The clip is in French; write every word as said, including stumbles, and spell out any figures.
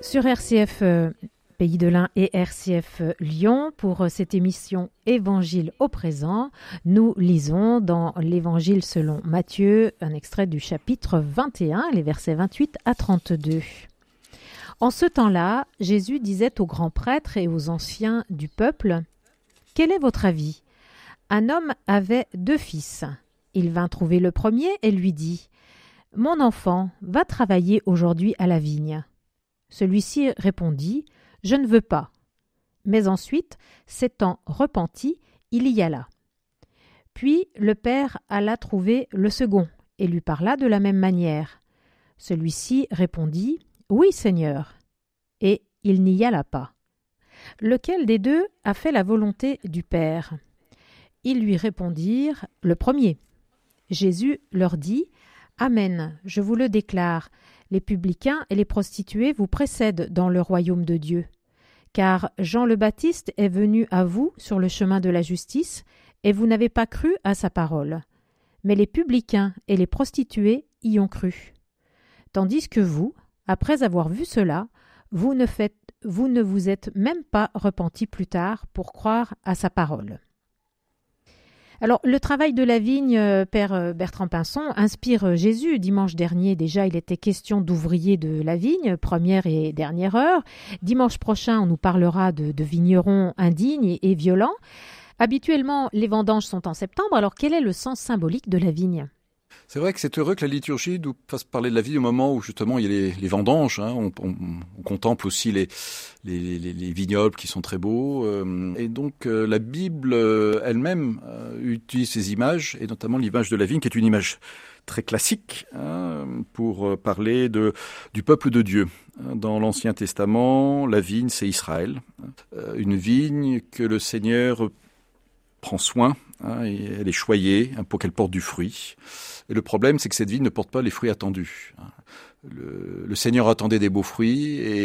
Sur R C F euh, Pays de l'Ain et R C F euh, Lyon, pour euh, cette émission Évangile au présent, nous lisons dans l'Évangile selon Matthieu un extrait du chapitre vingt et un, les versets vingt-huit à trente-deux. En ce temps-là, Jésus disait aux grands prêtres et aux anciens du peuple : « Quel est votre avis ? Un homme avait deux fils. Il vint trouver le premier et lui dit : « Mon enfant, va travailler aujourd'hui à la vigne. » Celui-ci répondit : « Je ne veux pas. » Mais ensuite, s'étant repenti, il y alla. Puis le père alla trouver le second et lui parla de la même manière. Celui-ci répondit : « Oui, Seigneur. » Et il n'y alla pas. Lequel des deux a fait la volonté du Père ? Ils lui répondirent : « Le premier. » Jésus leur dit : « Amen, je vous le déclare, les publicains et les prostituées vous précèdent dans le royaume de Dieu. Car Jean le Baptiste est venu à vous sur le chemin de la justice, et vous n'avez pas cru à sa parole. Mais les publicains et les prostituées y ont cru. Tandis que vous, après avoir vu cela, vous ne, faites, vous ne vous êtes même pas repentis plus tard pour croire à sa parole. » Alors, le travail de la vigne, Père Bertrand Pinson, inspire Jésus. Dimanche dernier, déjà, il était question d'ouvriers de la vigne, première et dernière heure. Dimanche prochain, on nous parlera de, de vignerons indignes et, et violents. Habituellement, les vendanges sont en septembre. Alors, quel est le sens symbolique de la vigne ? C'est vrai que c'est heureux que la liturgie nous fasse parler de la vie au moment où justement il y a les, les vendanges. Hein. On, on, on contemple aussi les, les, les, les vignobles qui sont très beaux. Euh, et donc euh, la Bible euh, elle-même euh, utilise ces images, et notamment l'image de la vigne qui est une image très classique hein, pour euh, parler de, du peuple de Dieu. Dans l'Ancien Testament, la vigne c'est Israël. Euh, une vigne que le Seigneur prend soin, hein, et elle est choyée hein, pour qu'elle porte du fruit. Et le problème, c'est que cette vigne ne porte pas les fruits attendus. Le, le Seigneur attendait des beaux fruits et